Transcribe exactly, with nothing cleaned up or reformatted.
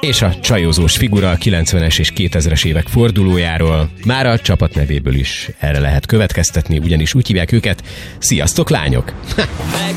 és a csajozós figura a kilencvenes és kétezres évek fordulójáról. Már a csapat nevéből is erre lehet következtetni, ugyanis úgy hívják őket, sziasztok lányok!